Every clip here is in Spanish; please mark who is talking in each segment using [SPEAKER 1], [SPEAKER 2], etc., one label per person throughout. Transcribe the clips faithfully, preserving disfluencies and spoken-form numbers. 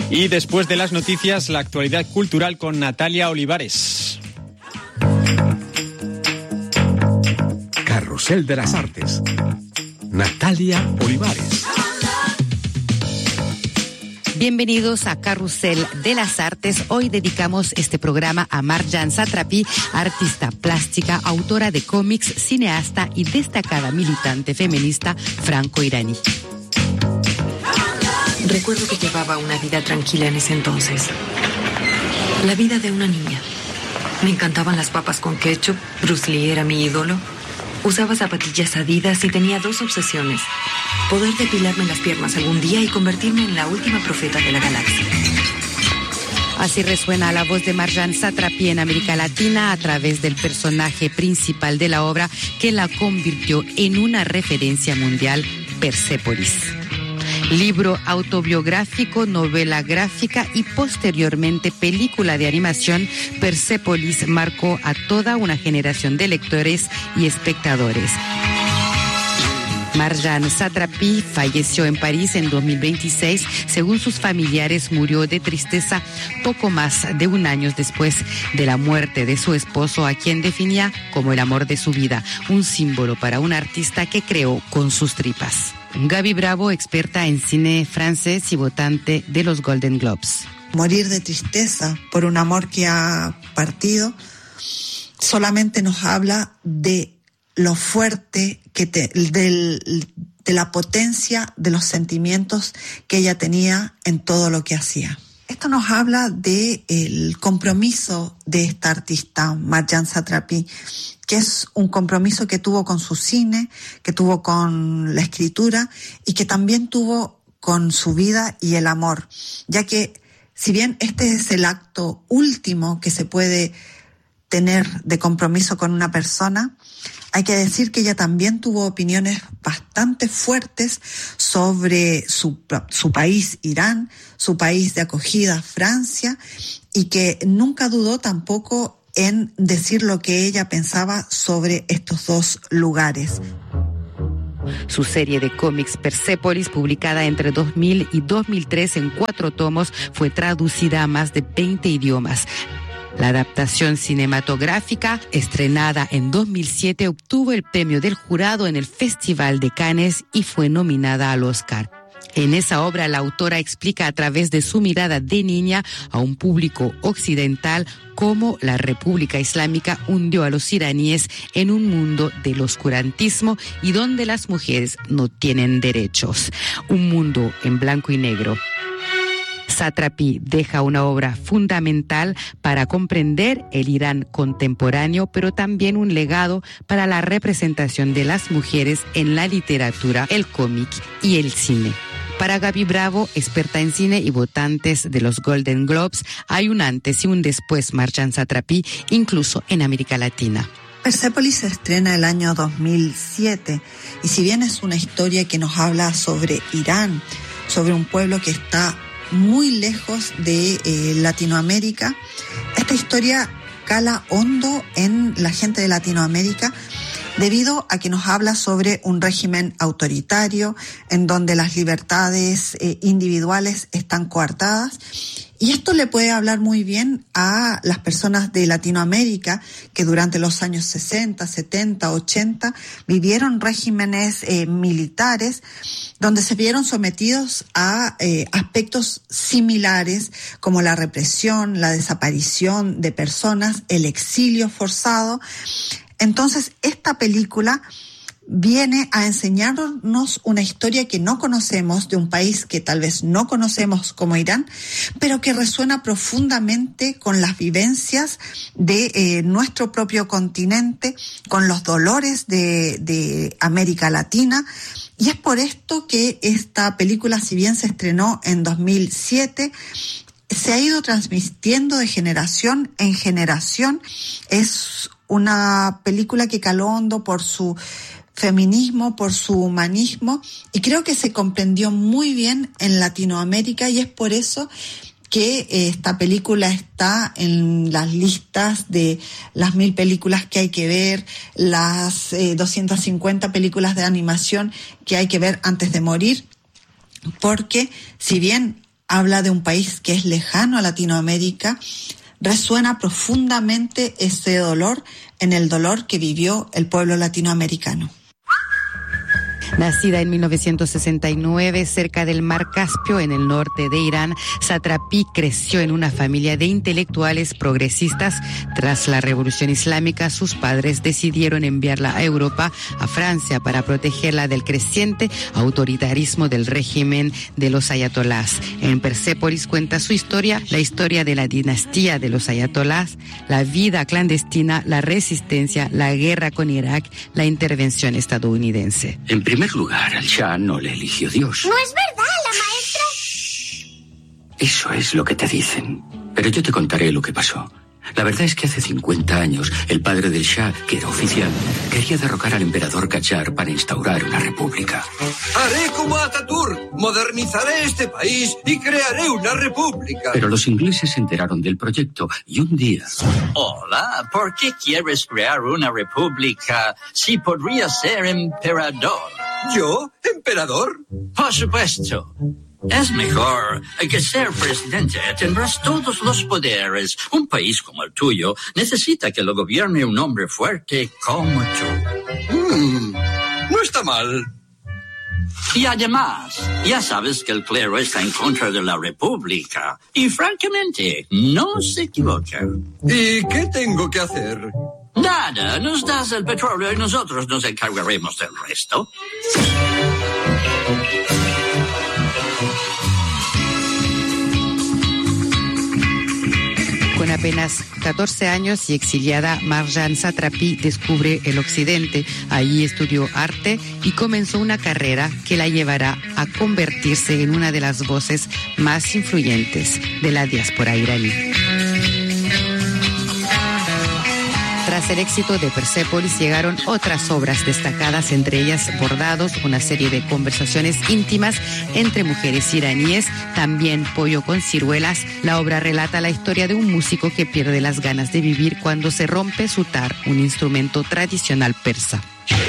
[SPEAKER 1] Y después de las noticias, la actualidad cultural con Natalia Olivares.
[SPEAKER 2] Carrusel de las Artes. Natalia Olivares.
[SPEAKER 3] Bienvenidos a Carrusel de las Artes. Hoy dedicamos este programa a Marjane Satrapi, artista plástica, autora de cómics, cineasta y destacada militante feminista franco-iraní.
[SPEAKER 4] Recuerdo que llevaba una vida tranquila en ese entonces. La vida de una niña. Me encantaban las papas con ketchup, Bruce Lee era mi ídolo. Usaba zapatillas Adidas y tenía dos obsesiones: poder depilarme las piernas algún día y convertirme en la última profeta de la galaxia.
[SPEAKER 3] Así resuena la voz de Marjane Satrapi en América Latina a través del personaje principal de la obra que la convirtió en una referencia mundial, Persépolis. Libro autobiográfico, novela gráfica y posteriormente película de animación, Persépolis marcó a toda una generación de lectores y espectadores. Marjane Satrapi falleció en París en dos mil veintiséis. Según sus familiares, murió de tristeza poco más de un año después de la muerte de su esposo, a quien definía como el amor de su vida, un símbolo para un artista que creó con sus tripas. Gaby Bravo, experta en cine francés y votante de los Golden Globes.
[SPEAKER 5] Morir de tristeza por un amor que ha partido solamente nos habla de lo fuerte que te, del, de la potencia de los sentimientos que ella tenía en todo lo que hacía. Esto nos habla del compromiso de esta artista, Marjane Satrapi, que es un compromiso que tuvo con su cine, que tuvo con la escritura y que también tuvo con su vida y el amor, ya que si bien este es el acto último que se puede tener de compromiso con una persona, hay que decir que ella también tuvo opiniones bastante fuertes sobre su, su país, Irán, su país de acogida, Francia, y que nunca dudó tampoco en decir lo que ella pensaba sobre estos dos lugares.
[SPEAKER 3] Su serie de cómics Persépolis, publicada entre dos mil y dos mil tres en cuatro tomos, fue traducida a más de veinte idiomas. La adaptación cinematográfica, estrenada en dos mil siete, obtuvo el premio del jurado en el Festival de Cannes y fue nominada al Oscar. En esa obra, la autora explica a través de su mirada de niña a un público occidental cómo la República Islámica hundió a los iraníes en un mundo del oscurantismo y donde las mujeres no tienen derechos. Un mundo en blanco y negro. Satrapi deja una obra fundamental para comprender el Irán contemporáneo, pero también un legado para la representación de las mujeres en la literatura, el cómic y el cine. Para Gaby Bravo, experta en cine y votantes de los Golden Globes, hay un antes y un después Marjane Satrapi, incluso en América Latina.
[SPEAKER 5] Persépolis se estrena el año dos mil siete y si bien es una historia que nos habla sobre Irán, sobre un pueblo que está muy lejos de eh, Latinoamérica, esta historia cala hondo en la gente de Latinoamérica debido a que nos habla sobre un régimen autoritario en donde las libertades eh, individuales están coartadas. Y esto le puede hablar muy bien a las personas de Latinoamérica que durante los años sesenta, setenta, ochenta vivieron regímenes eh, militares donde se vieron sometidos a eh, aspectos similares como la represión, la desaparición de personas, el exilio forzado. Entonces, esta película viene a enseñarnos una historia que no conocemos, de un país que tal vez no conocemos como Irán, pero que resuena profundamente con las vivencias de eh, nuestro propio continente, con los dolores de, de América Latina. Y es por esto que esta película, si bien se estrenó en dos mil siete, se ha ido transmitiendo de generación en generación. Es una película que caló hondo por su feminismo, por su humanismo, y creo que se comprendió muy bien en Latinoamérica, y es por eso que eh, esta película está en las listas de las mil películas que hay que ver, las eh, doscientas cincuenta películas de animación que hay que ver antes de morir, porque si bien habla de un país que es lejano a Latinoamérica, resuena profundamente ese dolor en el dolor que vivió el pueblo latinoamericano.
[SPEAKER 3] Nacida en mil novecientos sesenta y nueve cerca del Mar Caspio, en el norte de Irán, Satrapi creció en una familia de intelectuales progresistas. Tras la Revolución Islámica, sus padres decidieron enviarla a Europa, a Francia, para protegerla del creciente autoritarismo del régimen de los ayatolás. En Persépolis cuenta su historia, la historia de la dinastía de los ayatolás, la vida clandestina, la resistencia, la guerra con Irak, la intervención estadounidense.
[SPEAKER 6] En primer lugar, al Shah no le eligió Dios.
[SPEAKER 7] ¿No es verdad, la maestra?
[SPEAKER 6] Eso es lo que te dicen. Pero yo te contaré lo que pasó. La verdad es que hace cincuenta años, el padre del Shah, que era oficial, quería derrocar al emperador Qajar para instaurar una república.
[SPEAKER 8] Haré como Ataturk, modernizaré este país y crearé una república.
[SPEAKER 6] Pero los ingleses se enteraron del proyecto y un día...
[SPEAKER 9] Hola, ¿por qué quieres crear una república si podrías ser emperador?
[SPEAKER 8] ¿Yo? ¿Emperador?
[SPEAKER 9] Por supuesto. Es mejor que ser presidente. Tendrás todos los poderes. Un país como el tuyo necesita que lo gobierne un hombre fuerte como tú.
[SPEAKER 8] Mm, no está mal.
[SPEAKER 9] Y además, ya sabes que el clero está en contra de la república. Y francamente, no se equivoca.
[SPEAKER 8] ¿Y qué tengo que hacer?
[SPEAKER 9] Nada, nos das el petróleo y nosotros nos encargaremos del resto.
[SPEAKER 3] Con apenas catorce años y exiliada, Marjane Satrapi descubre el occidente. Allí estudió arte y comenzó una carrera que la llevará a convertirse en una de las voces más influyentes de la diáspora iraní. Tras el éxito de Persépolis llegaron otras obras destacadas, entre ellas Bordados, una serie de conversaciones íntimas entre mujeres iraníes, también Pollo con ciruelas. La obra relata la historia de un músico que pierde las ganas de vivir cuando se rompe su tar, un instrumento tradicional persa.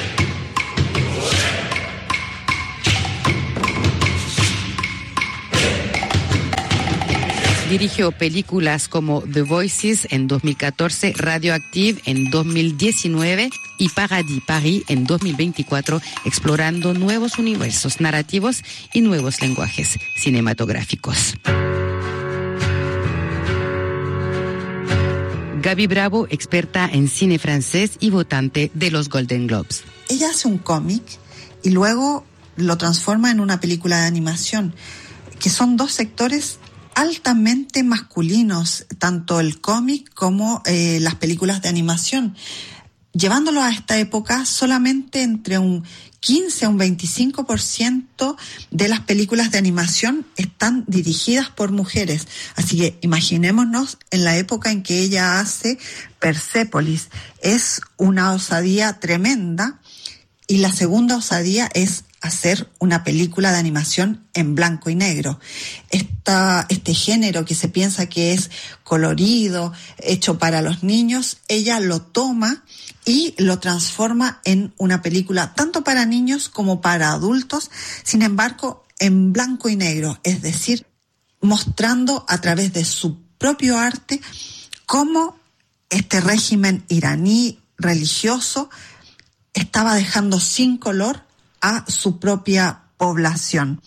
[SPEAKER 3] Dirigió películas como The Voices en dos mil catorce, Radioactive en dos mil diecinueve y Paradis Paris en dos mil veinticuatro, explorando nuevos universos narrativos y nuevos lenguajes cinematográficos. Gaby Bravo, experta en cine francés y votante de los Golden Globes.
[SPEAKER 5] Ella hace un cómic y luego lo transforma en una película de animación, que son dos sectores altamente masculinos, tanto el cómic como eh, las películas de animación. Llevándolo a esta época, solamente entre un quince a un veinticinco por ciento de las películas de animación están dirigidas por mujeres. Así que imaginémonos en la época en que ella hace Persépolis. Es una osadía tremenda, y la segunda osadía es hacer una película de animación en blanco y negro. Esta, este género que se piensa que es colorido, hecho para los niños, ella lo toma y lo transforma en una película tanto para niños como para adultos, sin embargo, en blanco y negro, es decir, mostrando a través de su propio arte cómo este régimen iraní religioso estaba dejando sin color a su propia población.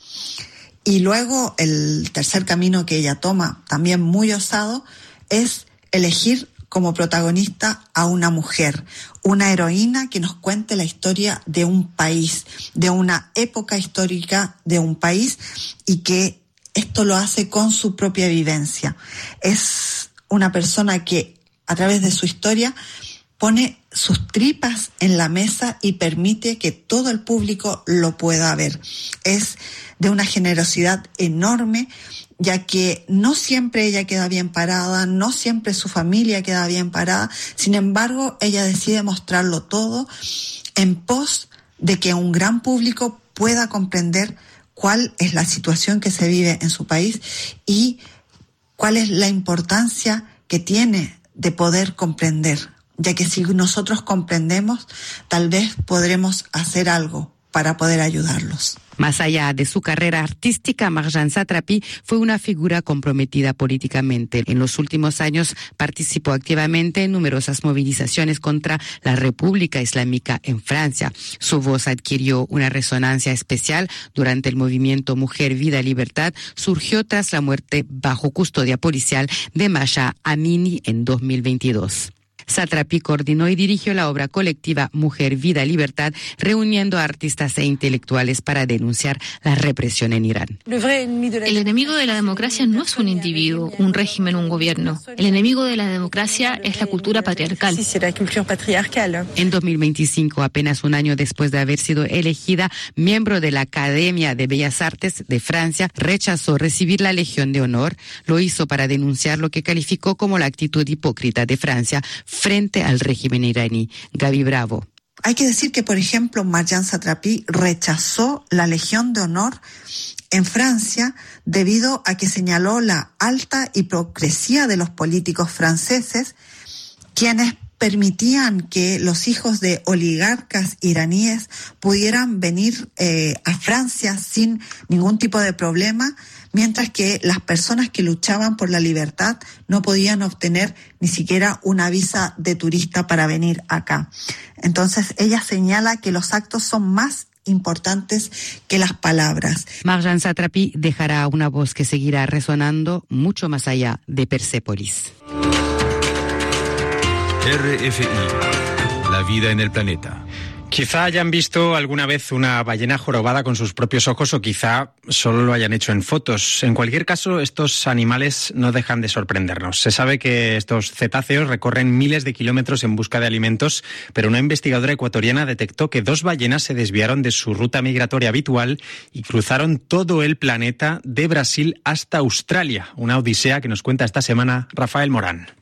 [SPEAKER 5] Y luego el tercer camino que ella toma, también muy osado, es elegir como protagonista a una mujer, una heroína que nos cuente la historia de un país, de una época histórica de un país, y que esto lo hace con su propia vivencia. Es una persona que a través de su historia pone sus tripas en la mesa y permite que todo el público lo pueda ver. Es de una generosidad enorme, ya que no siempre ella queda bien parada, no siempre su familia queda bien parada. Sin embargo, ella decide mostrarlo todo en pos de que un gran público pueda comprender cuál es la situación que se vive en su país y cuál es la importancia que tiene de poder comprender, ya que si nosotros comprendemos, tal vez podremos hacer algo para poder ayudarlos.
[SPEAKER 3] Más allá de su carrera artística, Marjane Satrapi fue una figura comprometida políticamente. En los últimos años participó activamente en numerosas movilizaciones contra la República Islámica en Francia. Su voz adquirió una resonancia especial durante el movimiento Mujer, Vida, Libertad. Surgió tras la muerte bajo custodia policial de Mahsa Amini en dos mil veintidós. Satrapi coordinó y dirigió la obra colectiva Mujer, Vida, Libertad, reuniendo a artistas e intelectuales para denunciar la represión en Irán.
[SPEAKER 7] El enemigo de la democracia no es un individuo, un régimen, un gobierno. El enemigo de la democracia es la cultura patriarcal.
[SPEAKER 3] En dos mil veinticinco, apenas un año después de haber sido elegida miembro de la Academia de Bellas Artes de Francia, rechazó recibir la Legión de Honor. Lo hizo para denunciar lo que calificó como la actitud hipócrita de Francia frente al régimen iraní. Gaby Bravo.
[SPEAKER 5] Hay que decir que, por ejemplo, Marjane Satrapi rechazó la Legión de Honor en Francia debido a que señaló la alta hipocresía de los políticos franceses, quienes permitían que los hijos de oligarcas iraníes pudieran venir eh, a Francia sin ningún tipo de problema, mientras que las personas que luchaban por la libertad no podían obtener ni siquiera una visa de turista para venir acá. Entonces ella señala que los actos son más importantes que las palabras.
[SPEAKER 3] Marjane Satrapi dejará una voz que seguirá resonando mucho más allá de Persépolis.
[SPEAKER 2] R F I, la vida en el planeta.
[SPEAKER 1] Quizá hayan visto alguna vez una ballena jorobada con sus propios ojos o quizá solo lo hayan hecho en fotos. En cualquier caso, estos animales no dejan de sorprendernos. Se sabe que estos cetáceos recorren miles de kilómetros en busca de alimentos, pero una investigadora ecuatoriana detectó que dos ballenas se desviaron de su ruta migratoria habitual y cruzaron todo el planeta de Brasil hasta Australia. Una odisea que nos cuenta esta semana Rafael Morán.